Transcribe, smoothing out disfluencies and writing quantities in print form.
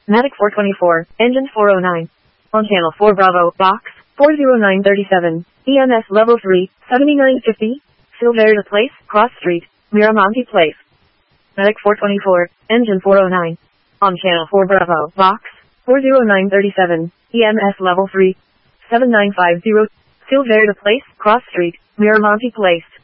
Matic 424, engine 409. On channel 4 Bravo, box, 40937, EMS level 3, 7950, Silvera Place, Cross Street, Miramonte Place. Matic 424, engine 409. On channel 4 Bravo, box, 40937, EMS level 3, 7950, Silvera Place, Cross Street, Miramonte Place.